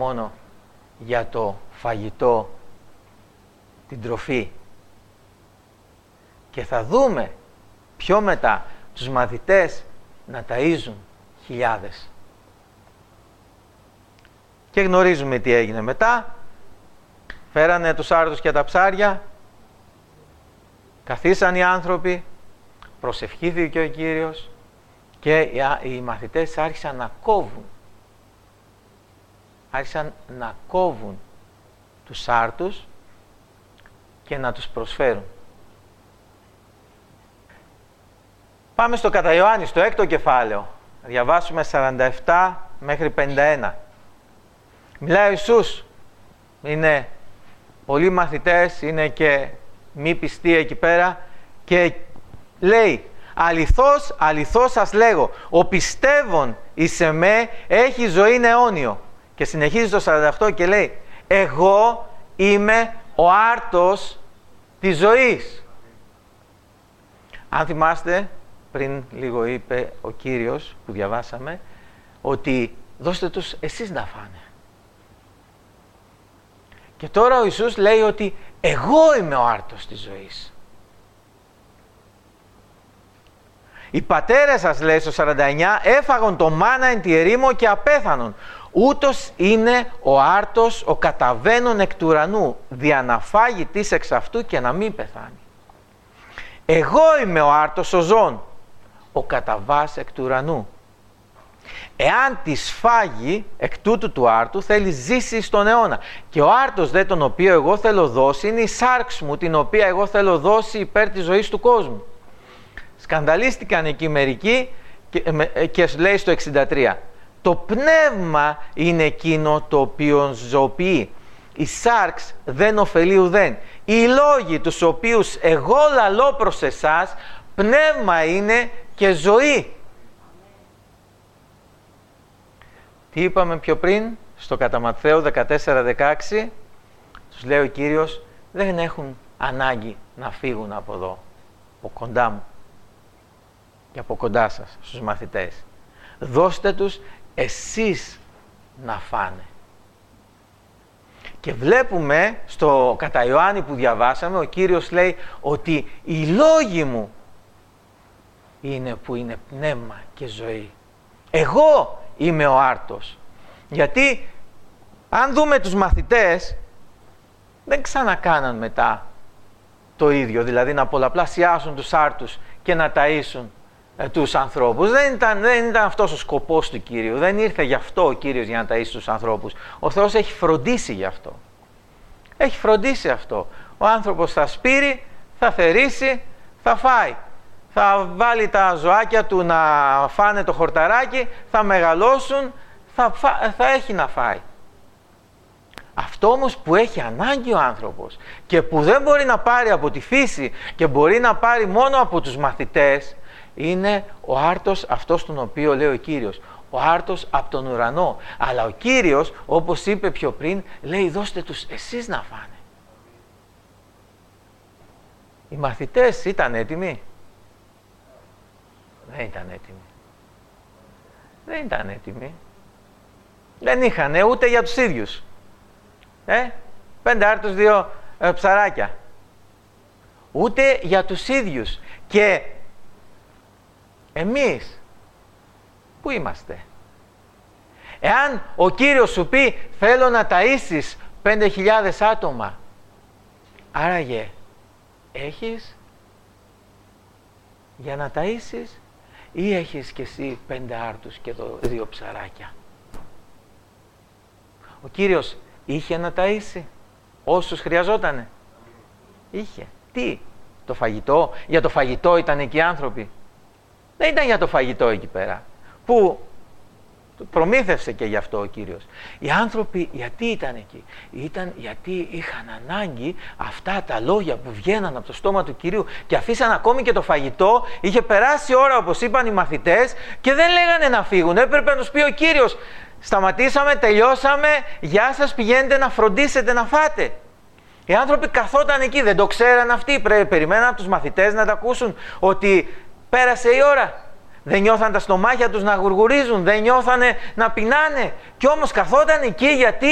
μόνο για το φαγητό, την τροφή. Και θα δούμε πιο μετά τους μαθητές να ταΐζουν χιλιάδες. Και γνωρίζουμε τι έγινε μετά. Φέρανε τους άρτους και τα ψάρια, καθίσαν οι άνθρωποι, προσευχήθηκε ο Κύριος και οι μαθητές άρχισαν να κόβουν. Άρχισαν να κόβουν τους άρτους και να τους προσφέρουν. Πάμε στο κατά Ιωάννη, στο 6ο κεφάλαιο. Διαβάσουμε 47 μέχρι 51. Μιλάει ο Ιησούς. Είναι πολλοί μαθητές, είναι και μη πιστοί εκεί πέρα και λέει: αληθώς, αληθώς σας λέγω, ο πιστεύων εις εμέ έχει ζωή αιώνιο. Και συνεχίζει το 48 και λέει: εγώ είμαι ο άρτος της ζωής. Αν θυμάστε, πριν λίγο είπε ο Κύριος που διαβάσαμε ότι δώστε τους εσείς να φάνε. Και τώρα ο Ιησούς λέει ότι εγώ είμαι ο άρτος της ζωής. Οι πατέρες σας, λέει στο 49, έφαγον το μάνα εν τη ερήμο και απέθανον. Ούτως είναι ο άρτος ο καταβαίνων εκ του ουρανού, δια να φάγει της εξ αυτού και να μην πεθάνει. Εγώ είμαι ο άρτος ο ζών, ο καταβάς εκ του ουρανού. Εάν της φάγει εκ τούτου του άρτου, θέλει ζήσει στον αιώνα. Και ο άρτος δε τον οποίο εγώ θέλω δώσει είναι η σάρξ μου, την οποία εγώ θέλω δώσει υπέρ της ζωής του κόσμου. Σκανδαλίστηκαν εκεί μερικοί και λέει στο 63. Το πνεύμα είναι εκείνο το οποίο ζωοποιεί. Η σάρξ δεν ωφελεί ουδέν. Οι λόγοι τους οποίους εγώ λαλώ προς εσάς, πνεύμα είναι και ζωή. Τι είπαμε πιο πριν, στο κατά Ματθαίου 14-16, τους λέει ο Κύριος, δεν έχουν ανάγκη να φύγουν από εδώ, από κοντά μου και από κοντά σας, στους μαθητές. Δώστε τους εσείς να φάνε. Και βλέπουμε στο κατά Ιωάννη που διαβάσαμε, ο Κύριος λέει ότι οι λόγοι μου είναι που είναι πνεύμα και ζωή. Εγώ είμαι ο άρτος. Γιατί αν δούμε τους μαθητές, δεν ξανακάναν μετά το ίδιο, δηλαδή να πολλαπλασιάσουν τους άρτους και να ταΐσουν τους ανθρώπους. Δεν ήταν αυτός ο σκοπός του Κύριου. Δεν ήρθε γι' αυτό ο Κύριος για να ταΐσει τους ανθρώπους. Ο Θεός έχει φροντίσει γι' αυτό. Έχει φροντίσει αυτό. Ο άνθρωπος θα σπείρει, θα θερήσει, θα φάει. Θα βάλει τα ζωάκια του να φάνε το χορταράκι, θα μεγαλώσουν, θα έχει να φάει. Αυτό όμως που έχει ανάγκη ο άνθρωπος και που δεν μπορεί να πάρει από τη φύση και μπορεί να πάρει μόνο από τους μαθητές, είναι ο άρτος αυτός τον οποίο λέει ο Κύριος. Ο άρτος από τον ουρανό. Αλλά ο Κύριος, όπως είπε πιο πριν, λέει δώστε τους εσείς να φάνε. Οι μαθητές ήταν έτοιμοι? Δεν ήταν έτοιμοι. Δεν ήταν έτοιμοι. Δεν είχαν ούτε για τους ίδιους. 5 άρτους, 2 ψαράκια. Ούτε για τους ίδιους. Και εμείς πού είμαστε? Εάν ο Κύριος σου πει θέλω να ταΐσεις 5.000 άτομα, άραγε έχεις για να ταΐσεις ή έχεις και εσύ 5 άρτους και 2 ψαράκια? Ο Κύριος είχε να ταΐσει όσους χρειαζότανε? Είχε. Τι? Το φαγητό? Για το φαγητό ήταν εκεί οι άνθρωποι? Δεν ήταν για το φαγητό εκεί πέρα, που προμήθευσε και γι' αυτό ο Κύριος. Οι άνθρωποι γιατί ήταν εκεί? Ήταν γιατί είχαν ανάγκη αυτά τα λόγια που βγαίναν από το στόμα του Κυρίου και αφήσαν ακόμη και το φαγητό. Είχε περάσει ώρα, όπως είπαν οι μαθητές, και δεν λέγανε να φύγουν. Έπρεπε να τους πει ο Κύριος σταματήσαμε, τελειώσαμε, γεια σας, πηγαίνετε να φροντίσετε να φάτε. Οι άνθρωποι καθόταν εκεί, δεν το ξέραν αυτοί, περιμέναν από τους μαθητές να τα ακούσουν ότι πέρασε η ώρα. Δεν νιώθαν τα στομάχια τους να γουργουρίζουν, δεν νιώθανε να πεινάνε. Κι όμως καθόταν εκεί γιατί